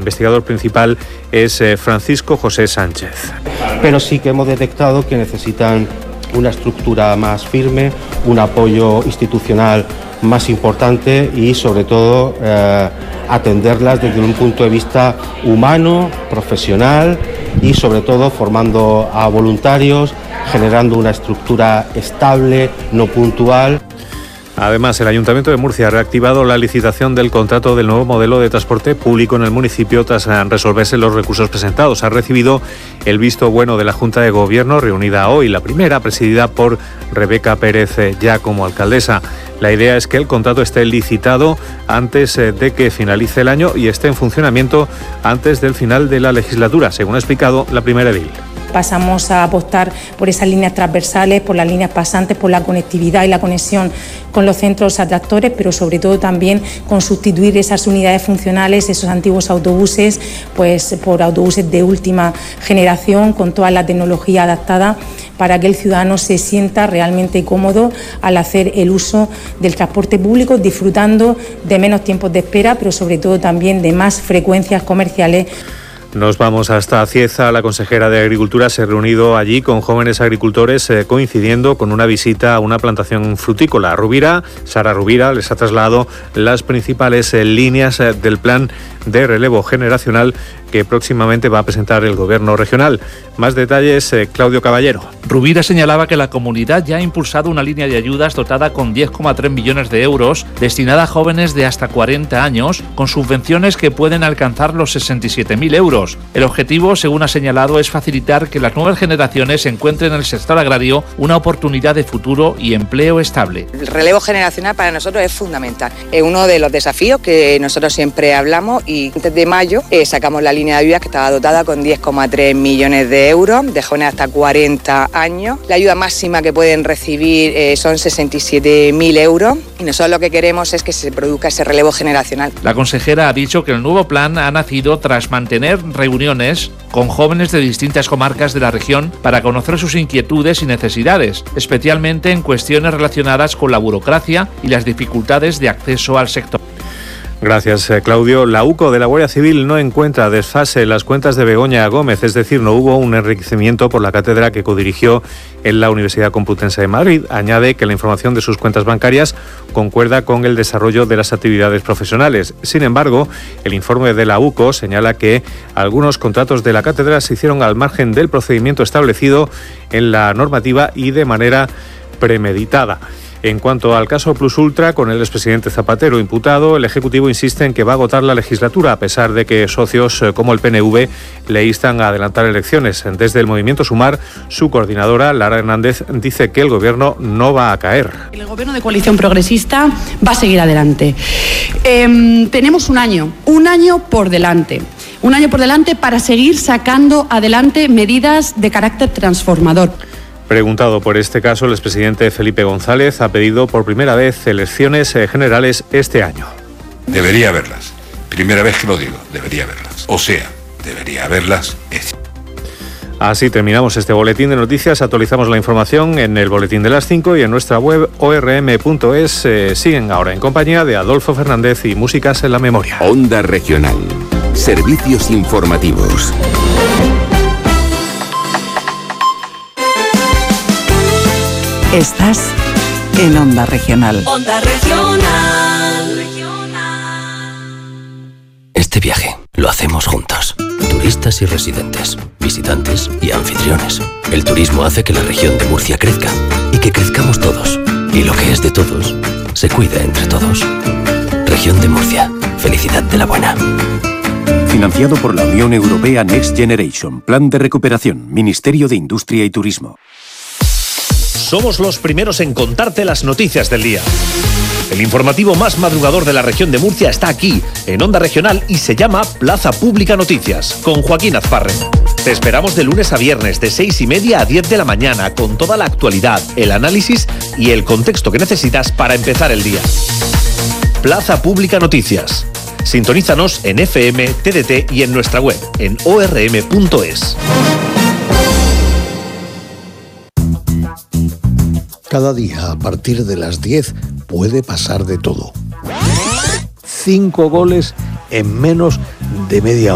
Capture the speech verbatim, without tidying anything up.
investigador principal es eh, Francisco José Sánchez. Pero sí que hemos detectado que necesitan una estructura más firme, un apoyo institucional más importante y sobre todo eh, atenderlas desde un punto de vista humano, profesional y sobre todo formando a voluntarios, generando una estructura estable, no puntual. Además, el Ayuntamiento de Murcia ha reactivado la licitación del contrato del nuevo modelo de transporte público en el municipio tras resolverse los recursos presentados. Ha recibido el visto bueno de la Junta de Gobierno, reunida hoy, la primera, presidida por Rebeca Pérez, ya como alcaldesa. La idea es que el contrato esté licitado antes de que finalice el año y esté en funcionamiento antes del final de la legislatura, según ha explicado la primera edil. Pasamos a apostar por esas líneas transversales, por las líneas pasantes, por la conectividad y la conexión con los centros atractores, pero sobre todo también con sustituir esas unidades funcionales, esos antiguos autobuses, pues por autobuses de última generación, con toda la tecnología adaptada para que el ciudadano se sienta realmente cómodo al hacer el uso del transporte público, disfrutando de menos tiempos de espera, pero sobre todo también de más frecuencias comerciales. Nos vamos hasta Cieza. La consejera de Agricultura se ha reunido allí con jóvenes agricultores, eh, coincidiendo con una visita a una plantación frutícola. Rubira, Sara Rubira, les ha trasladado las principales eh, líneas eh, del plan de relevo generacional que próximamente va a presentar el Gobierno regional. Más detalles, eh, Claudio Caballero. Rubira señalaba que la comunidad ya ha impulsado una línea de ayudas dotada con diez coma tres millones de euros destinada a jóvenes de hasta cuarenta años, con subvenciones que pueden alcanzar los sesenta y siete mil euros. El objetivo, según ha señalado, es facilitar que las nuevas generaciones encuentren en el sector agrario una oportunidad de futuro y empleo estable. El relevo generacional para nosotros es fundamental. Es uno de los desafíos que nosotros siempre hablamos y antes de mayo eh, sacamos la línea de ayudas que estaba dotada con diez coma tres millones de euros de jóvenes hasta cuarenta años. La ayuda máxima que pueden recibir eh, son sesenta y siete mil euros y nosotros lo que queremos es que se produzca ese relevo generacional. La consejera ha dicho que el nuevo plan ha nacido tras mantener reuniones con jóvenes de distintas comarcas de la región para conocer sus inquietudes y necesidades, especialmente en cuestiones relacionadas con la burocracia y las dificultades de acceso al sector. Gracias, Claudio. La UCO de la Guardia Civil no encuentra desfase en las cuentas de Begoña Gómez, es decir, no hubo un enriquecimiento por la cátedra que codirigió en la Universidad Complutense de Madrid. Añade que la información de sus cuentas bancarias concuerda con el desarrollo de las actividades profesionales. Sin embargo, el informe de la UCO señala que algunos contratos de la cátedra se hicieron al margen del procedimiento establecido en la normativa y de manera premeditada. En cuanto al caso Plus Ultra, con el expresidente Zapatero imputado, el Ejecutivo insiste en que va a agotar la legislatura, a pesar de que socios como el P N V le instan a adelantar elecciones. Desde el Movimiento Sumar, su coordinadora, Lara Hernández, dice que el Gobierno no va a caer. El Gobierno de coalición progresista va a seguir adelante. Eh, tenemos un año, un año por delante. Un año por delante para seguir sacando adelante medidas de carácter transformador. Preguntado por este caso, el expresidente Felipe González ha pedido por primera vez elecciones generales este año. Debería haberlas. Primera vez que lo digo, debería haberlas. O sea, debería haberlas. Así terminamos este boletín de noticias. Actualizamos la información en el boletín de las cinco y en nuestra web o r m punto es. Eh, siguen ahora en compañía de Adolfo Fernández y Músicas en la Memoria. Onda Regional. Servicios informativos. Estás en Onda Regional. Onda Regional. Este viaje lo hacemos juntos. Turistas y residentes, visitantes y anfitriones. El turismo hace que la región de Murcia crezca y que crezcamos todos. Y lo que es de todos, se cuida entre todos. Región de Murcia. Felicidad de la buena. Financiado por la Unión Europea Next Generation. Plan de recuperación. Ministerio de Industria y Turismo. Somos los primeros en contarte las noticias del día. El informativo más madrugador de la región de Murcia está aquí, en Onda Regional, y se llama Plaza Pública Noticias, con Joaquín Azparre. Te esperamos de lunes a viernes, de seis y media a diez de la mañana, con toda la actualidad, el análisis y el contexto que necesitas para empezar el día. Plaza Pública Noticias. Sintonízanos en F M, T D T y en nuestra web, en o r m punto es. Cada día, a partir de las diez, puede pasar de todo. Cinco goles en menos de media hora.